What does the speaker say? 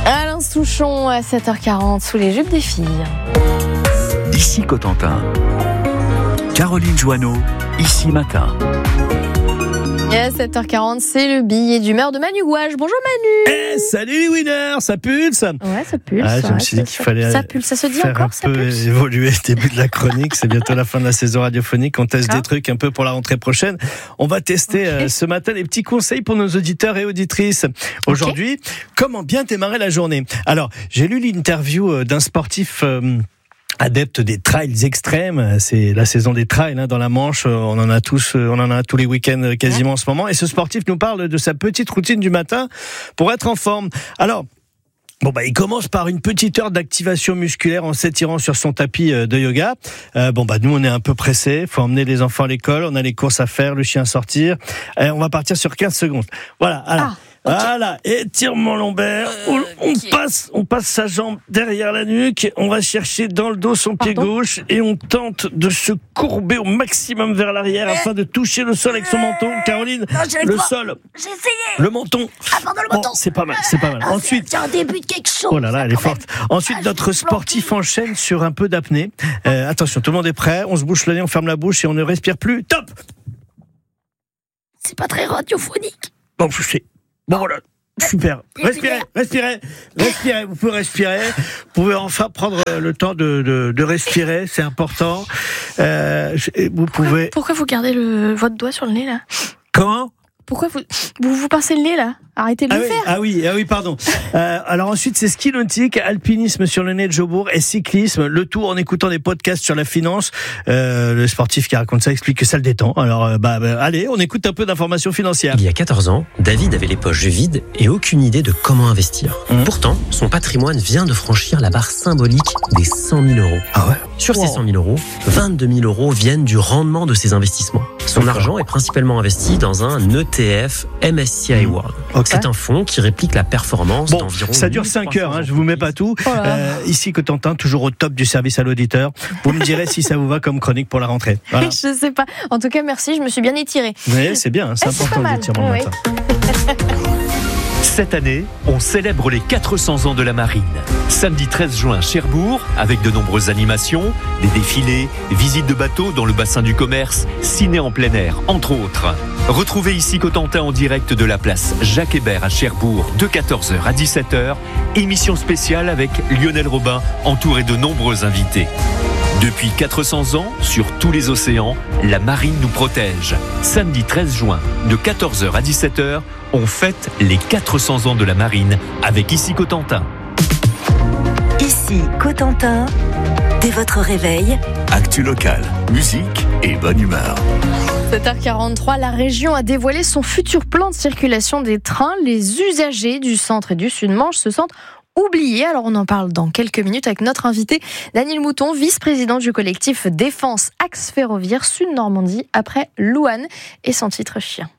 Alain Souchon à 7h40 sous les jupes des filles. Ici Cotentin. Caroline Joanneau, ici matin. Et à 7h40, c'est le billet d'humeur de Manu Gouache. Bonjour Manu. Salut les winners, ça pulse. Ouais, ça pulse. Je me suis dit qu'il fallait ça pulse, ça se dit faire encore, un ça peu pulse. évoluer le début de la chronique. C'est bientôt la fin de la saison radiophonique. On teste des trucs un peu pour la rentrée prochaine. On va tester ce matin les petits conseils pour nos auditeurs et auditrices. Aujourd'hui, comment bien démarrer la journée. Alors, j'ai lu l'interview d'un sportif adepte des trails extrêmes. C'est la saison des trails dans la Manche. On en a tous les week-ends quasiment en ce moment. Et ce sportif nous parle de sa petite routine du matin pour être en forme. Alors, il commence par une petite heure d'activation musculaire en s'étirant sur son tapis de yoga. Nous, on est un peu pressés. Faut emmener les enfants à l'école. On a les courses à faire, le chien à sortir. On va partir sur 15 secondes. Voilà. Alors. Voilà, étirement lombaire. On passe sa jambe derrière la nuque. On va chercher dans le dos son pied gauche et on tente de se courber au maximum vers l'arrière afin de toucher le sol avec son menton. Caroline, le sol. J'ai essayé. Le menton. Ah, pardon, le menton. C'est pas mal. Ensuite, c'est un début de quelque chose. Oh là là, elle est forte. Ensuite, notre sportif enchaîne sur un peu d'apnée. Attention, tout le monde est prêt. On se bouche le nez, on ferme la bouche et on ne respire plus. Top. C'est pas très radiophonique. Bon, voilà. Super. Respirez. Vous pouvez respirer. Vous pouvez enfin prendre le temps de respirer. C'est important. Vous pouvez. Pourquoi vous gardez votre doigt sur le nez là ? Comment ? Pourquoi vous pincez le nez là ? Arrêtez de le faire. Ah oui, pardon. Alors ensuite, c'est ski nautique, alpinisme sur le nez de Jobourg et cyclisme. Le tout en écoutant des podcasts sur la finance. Le sportif qui raconte ça explique que ça le détend. Alors, allez, on écoute un peu d'informations financières. Il y a 14 ans, David avait les poches vides et aucune idée de comment investir. Pourtant, son patrimoine vient de franchir la barre symbolique des 100 000 euros. Ah ouais. Sur ces 100 000 euros, 22 000 euros viennent du rendement de ses investissements. Son argent est principalement investi dans un ETF MSCI World. C'est un fonds qui réplique la performance d'environ... Ça dure 5 heures, je vous mets pas tout. Ici Cotentin, toujours au top du service à l'auditeur. Vous me direz si ça vous va comme chronique pour la rentrée. Voilà. Je sais pas. En tout cas, merci, je me suis bien étirée. Oui, c'est bien, c'est important l'étirement le matin. Cette année, on célèbre les 400 ans de la marine. Samedi 13 juin, Cherbourg, avec de nombreuses animations, des défilés, visites de bateaux dans le bassin du commerce, ciné en plein air, entre autres. Retrouvez ici Cotentin en direct de la place Jacques Hébert à Cherbourg de 14h à 17h. Émission spéciale avec Lionel Robin, entouré de nombreux invités. Depuis 400 ans, sur tous les océans, la marine nous protège. Samedi 13 juin, de 14h à 17h, on fête les 400 ans de la marine avec Ici Cotentin. Ici Cotentin, dès votre réveil. Actu locale, musique et bonne humeur. 7h43, la région a dévoilé son futur plan de circulation des trains. Les usagers du centre et du sud-Manche se sentent oubliés. Alors on en parle dans quelques minutes avec notre invité Daniel Mouton, vice-président du collectif Défense Axe Ferroviaire Sud-Normandie après Louane et son titre Chien.